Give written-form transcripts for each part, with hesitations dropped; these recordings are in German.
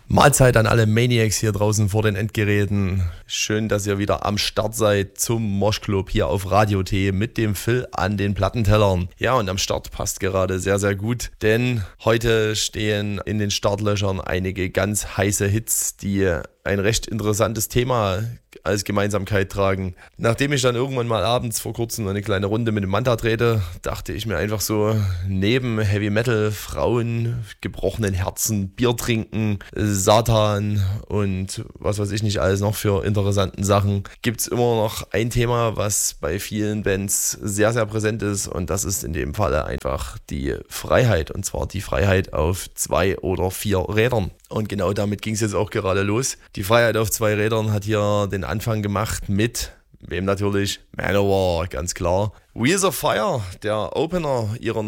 Mahlzeit an alle Maniacs hier draußen vor den Endgeräten. Schön, dass ihr wieder am Start seid zum Moshclub hier auf Radio T mit dem Phil an den Plattentellern. Ja, und am Start passt gerade sehr, sehr gut, denn heute stehen in den Startlöchern einige ganz heiße Hits, die ein recht interessantes Thema als Gemeinsamkeit tragen. Nachdem ich dann irgendwann mal abends vor kurzem eine kleine Runde mit dem Manta drehte, dachte ich mir einfach so, neben Heavy Metal, Frauen, gebrochenen Herzen, Bier trinken, Satan und was weiß ich nicht alles noch für interessanten Sachen, gibt es immer noch ein Thema, was bei vielen Bands sehr, sehr präsent ist, und das ist in dem Falle einfach die Freiheit, und zwar die Freiheit auf 2 oder 4 Rädern. Und genau damit ging es jetzt auch gerade los. Die Freiheit auf 2 Rädern hat hier den Anfang gemacht mit, wem natürlich? Manowar, ganz klar. Wheels of Fire, der Opener ihrer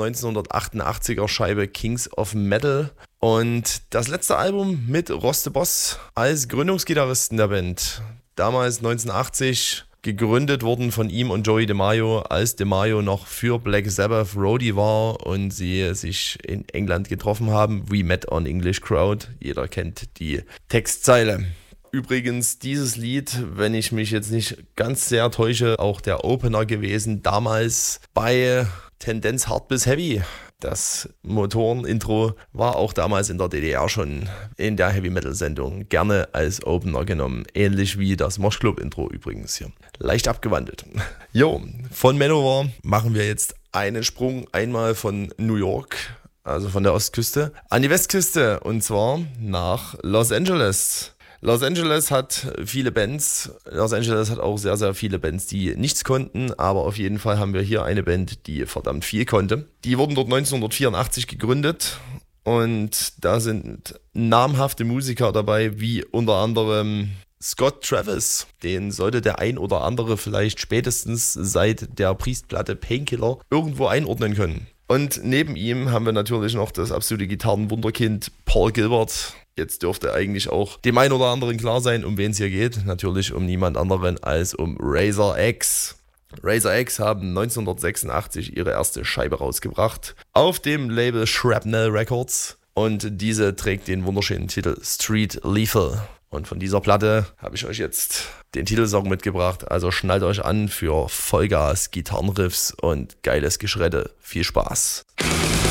1988er Scheibe Kings of Metal. Und das letzte Album mit Ross the Boss als Gründungsgitarristen der Band. Damals 1980 gegründet worden von ihm und Joey DeMaio, als DeMaio noch für Black Sabbath Roadie war und sie sich in England getroffen haben. We met on English Crowd. Jeder kennt die Textzeile. Übrigens, dieses Lied, wenn ich mich jetzt nicht ganz sehr täusche, auch der Opener gewesen, damals bei Tendenz Hard bis Heavy. Das Motoren-Intro war auch damals in der DDR schon in der Heavy-Metal-Sendung gerne als Opener genommen. Ähnlich wie das Moshclub-Intro übrigens hier. Leicht abgewandelt. Jo, von Manowar machen wir jetzt einen Sprung einmal von New York, also von der Ostküste, an die Westküste, und zwar nach Los Angeles. Los Angeles hat viele Bands. Los Angeles hat auch sehr, sehr viele Bands, die nichts konnten. Aber auf jeden Fall haben wir hier eine Band, die verdammt viel konnte. Die wurden dort 1984 gegründet. Und da sind namhafte Musiker dabei, wie unter anderem Scott Travis. Den sollte der ein oder andere vielleicht spätestens seit der Priest-Platte Painkiller irgendwo einordnen können. Und neben ihm haben wir natürlich noch das absolute Gitarrenwunderkind Paul Gilbert. Jetzt dürfte eigentlich auch dem einen oder anderen klar sein, um wen es hier geht. Natürlich um niemand anderen als um Razor X. Razor X haben 1986 ihre erste Scheibe rausgebracht auf dem Label Shrapnel Records. Und diese trägt den wunderschönen Titel Street Lethal. Und von dieser Platte habe ich euch jetzt den Titelsong mitgebracht. Also schnallt euch an für Vollgas, Gitarrenriffs und geiles Geschredde. Viel Spaß!